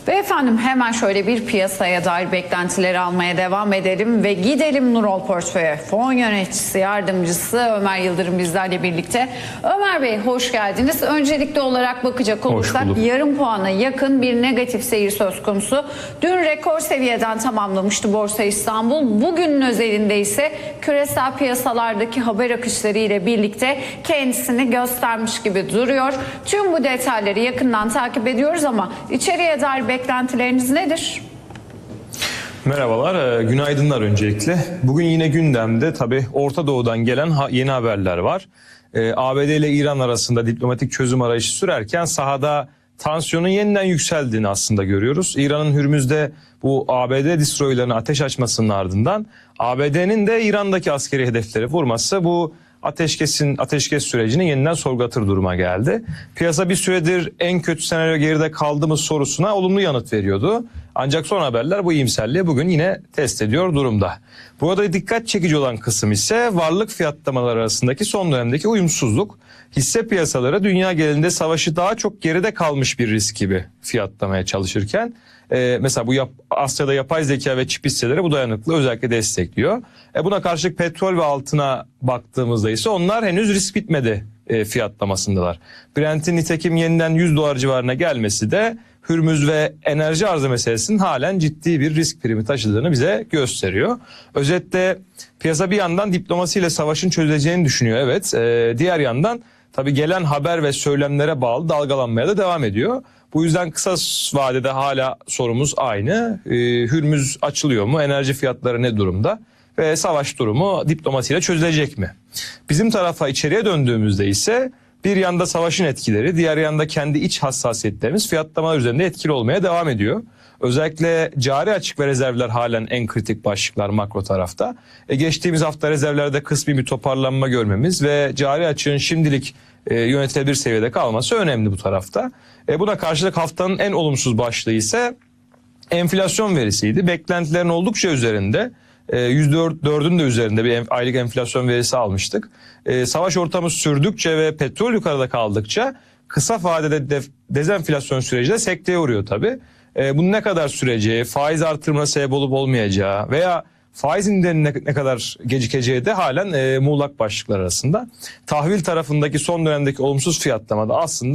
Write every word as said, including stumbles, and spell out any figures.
Ve efendim hemen şöyle bir piyasaya dair beklentileri almaya devam edelim ve gidelim Nurol Portföy'e. Fon yöneticisi yardımcısı Ömer Yıldırım bizlerle birlikte. Ömer Bey hoş geldiniz. Öncelikli olarak bakacak olursak yarım puana yakın bir negatif seyir söz konusu. Dün rekor seviyeden tamamlamıştı Borsa İstanbul. Bugünün özelinde ise küresel piyasalardaki haber akışları ile birlikte kendisini göstermiş gibi duruyor. Tüm bu detayları yakından takip ediyoruz ama içeriye dair beklentileriniz nedir? Merhabalar, günaydınlar öncelikle. Bugün yine gündemde tabii Orta Doğu'dan gelen yeni haberler var. A B D ile İran arasında diplomatik çözüm arayışı sürerken sahada tansiyonun yeniden yükseldiğini aslında görüyoruz. İran'ın Hürmüz'de bu A B D destroyerlarına ateş açmasının ardından A B D'nin de İran'daki askeri hedefleri vurması bu ateşkesin ateşkes sürecini yeniden sorgulatır duruma geldi. Piyasa bir süredir en kötü senaryo geride kaldı mı sorusuna olumlu yanıt veriyordu. Ancak son haberler bu iyimserliği bugün yine test ediyor durumda. Burada dikkat çekici olan kısım ise varlık fiyatlamaları arasındaki son dönemdeki uyumsuzluk. Hisse piyasaları dünya genelinde savaşı daha çok geride kalmış bir risk gibi fiyatlamaya çalışırken e, mesela bu yap, Asya'da yapay zeka ve çip hisseleri bu dayanıklılığı özellikle destekliyor. E, buna karşılık petrol ve altına baktığımızda ise onlar henüz risk bitmedi e, fiyatlamasındalar. Brent'in nitekim yeniden yüz dolar civarına gelmesi de Hürmüz ve enerji arzı meselesinin halen ciddi bir risk primi taşıdığını bize gösteriyor. Özetle piyasa bir yandan diplomasiyle savaşın çözüleceğini düşünüyor. Evet, e, diğer yandan tabii gelen haber ve söylemlere bağlı dalgalanmaya da devam ediyor. Bu yüzden kısa vadede hala sorumuz aynı. E, Hürmüz açılıyor mu? Enerji fiyatları ne durumda? Ve savaş durumu diplomasiyle çözülecek mi? Bizim tarafa içeriye döndüğümüzde ise bir yanda savaşın etkileri, diğer yanda kendi iç hassasiyetlerimiz fiyatlamalar üzerinde etkili olmaya devam ediyor. Özellikle cari açık ve rezervler halen en kritik başlıklar makro tarafta. E geçtiğimiz hafta rezervlerde kısmi bir toparlanma görmemiz ve cari açığın şimdilik e, yönetilebilir seviyede kalması önemli bu tarafta. E buna karşılık haftanın en olumsuz başlığı ise enflasyon verisiydi. Beklentilerin oldukça üzerinde. yüzde dördün de üzerinde bir aylık enflasyon verisi almıştık. Ee, savaş ortamı sürdükçe ve petrol yukarıda kaldıkça kısa vadede de dezenflasyon süreci de sekteye uğruyor tabii. Ee, bunun ne kadar süreceği, faiz artırma sebep olup olmayacağı veya faiz indiriminin ne, ne kadar gecikeceği de halen e, muğlak başlıklar arasında. Tahvil tarafındaki son dönemdeki olumsuz fiyatlamada aslında